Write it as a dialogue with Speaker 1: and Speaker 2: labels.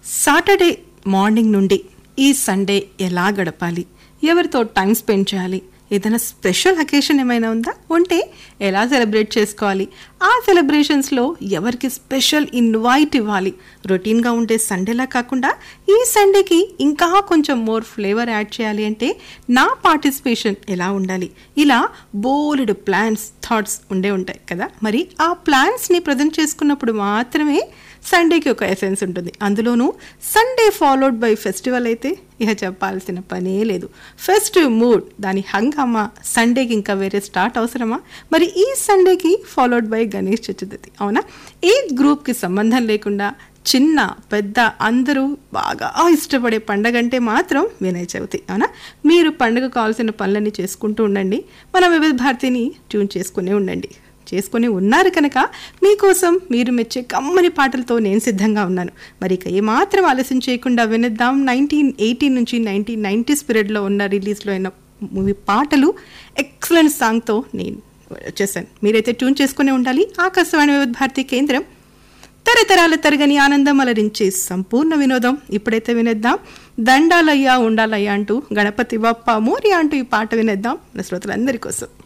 Speaker 1: Saturday morning నుండి ఈ Sunday ఎలా గడపాలి, ఎవరితో టైం స్పెండ్ చేయాలి, ఏదైనా స్పెషల్ అకేషన్ ఏమైనా ఉందా, ఉంటే ఎలా సెలబ్రేట్ చేసుకోవాలి, ఆ సెలబ్రేషన్స్లో ఎవరికి స్పెషల్ ఇన్వైట్ ఇవ్వాలి, రొటీన్గా ఉండే సండేలా కాకుండా ఈ సండేకి ఇంకా కొంచెం మోర్ ఫ్లేవర్ యాడ్ చేయాలి అంటే నా పార్టిసిపేషన్ ఎలా ఉండాలి, ఇలా బోలెడు ప్లాన్స్ థాట్స్ ఉంటాయి కదా. మరి ఆ ప్లాన్స్ని ప్రజెంట్ చేసుకున్నప్పుడు మాత్రమే సండేకి ఒక ఎసెన్స్ ఉంటుంది. అందులోనూ సండే ఫాలోడ్ బై ఫెస్టివల్ అయితే ఇక చెప్పాల్సిన పనే లేదు. ఫెస్టివ్ మూడ్, దాని హంగామా, సండేకి ఇంకా వేరే స్టార్ట్ అవసరమా? మరి ఈ సండేకి ఫాలోడ్ బై గణేష్ చతుర్థి, అవునా? ఏ గ్రూప్కి సంబంధం లేకుండా చిన్న పెద్ద అందరూ బాగా ఇష్టపడే పండగ అంటే మాత్రం వినాయక చవితి, అవునా? మీరు పండుగ కావాల్సిన పనులన్నీ చేసుకుంటూ ఉండండి, మన వివిధ భారతిని ట్యూన్ చేసుకుని ఉన్నారు కనుక మీకోసం మీరు మెచ్చే కమ్మని పాటలతో నేను సిద్ధంగా ఉన్నాను. మరి ఇక ఏమాత్రం ఆలస్యం చేయకుండా వినిద్దాం 1980 నుంచి 1990 పీరియడ్లో ఉన్న రిలీజ్లో అయిన మూవీ పాటలు. ఎక్సలెంట్ సాంగ్తో నేను వచ్చేసాను. మీరైతే ట్యూన్ చేసుకునే ఉండాలి. ఆకాశవాణి వివిధ భారతి కేంద్రం, తరతరాల తరగని ఆనందం అలరించే సంపూర్ణ వినోదం. ఇప్పుడైతే వినేద్దాం దండాలయ్యా ఉండాలయ్యా అంటూ, గణపతి బప్ప మోరియా అంటూ ఈ పాట వినేద్దాం మన శ్రోతలందరి కోసం.